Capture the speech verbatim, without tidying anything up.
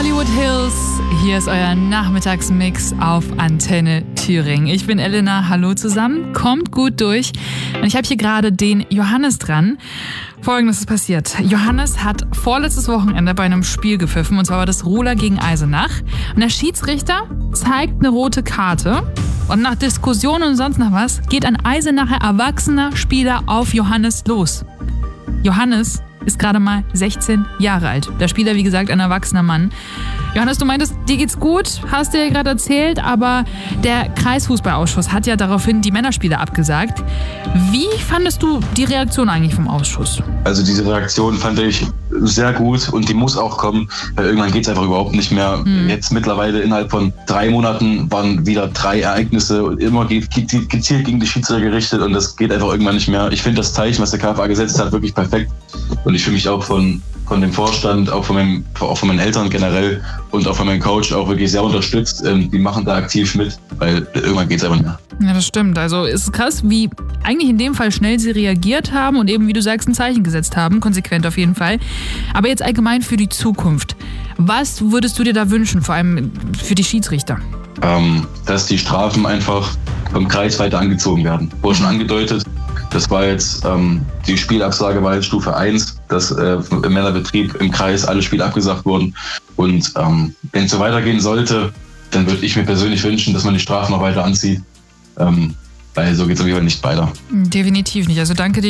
Hollywood Hills. Hier ist euer Nachmittagsmix auf Antenne Thüringen. Ich bin Elena, hallo zusammen, kommt gut durch. Und ich habe hier gerade den Johannes dran. Folgendes ist passiert. Johannes hat vorletztes Wochenende bei einem Spiel gepfiffen, und zwar war das Rohler gegen Eisenach. Und der Schiedsrichter zeigt eine rote Karte. Und nach Diskussion und sonst noch was geht ein Eisenacher erwachsener Spieler auf Johannes los. Johannes ist gerade mal sechzehn Jahre alt. Der Spieler, wie gesagt, ein erwachsener Mann. Johannes, du meintest, dir geht's gut, hast du ja gerade erzählt, aber der Kreisfußballausschuss hat ja daraufhin die Männerspiele abgesagt. Wie fandest du die Reaktion eigentlich vom Ausschuss? Also diese Reaktion fand ich sehr gut und die muss auch kommen, weil irgendwann geht's einfach überhaupt nicht mehr. Hm. Jetzt mittlerweile innerhalb von drei Monaten waren wieder drei Ereignisse und immer gezielt gegen die Schiedsrichter gerichtet und das geht einfach irgendwann nicht mehr. Ich finde das Zeichen, was der K F A gesetzt hat, wirklich perfekt und ich fühle mich auch von von dem Vorstand, auch von, meinem, auch von meinen Eltern generell und auch von meinem Coach auch wirklich sehr unterstützt. Ähm, die machen da aktiv mit, weil irgendwann geht's einfach nicht mehr. Ja, das stimmt. Also es ist krass, wie eigentlich in dem Fall schnell sie reagiert haben und eben, wie du sagst, ein Zeichen gesetzt haben. Konsequent auf jeden Fall. Aber jetzt allgemein für die Zukunft. Was würdest du dir da wünschen, vor allem für die Schiedsrichter? Ähm, dass die Strafen einfach vom Kreis weiter angezogen werden. Wurde schon angedeutet. Das war jetzt, ähm, die Spielabsage war jetzt Stufe eins, dass äh, im Männerbetrieb im Kreis alle Spiele abgesagt wurden. Und ähm, wenn es so weitergehen sollte, dann würde ich mir persönlich wünschen, dass man die Strafen noch weiter anzieht. Ähm, weil so geht es auf jeden Fall nicht weiter. Definitiv nicht. Also danke dir.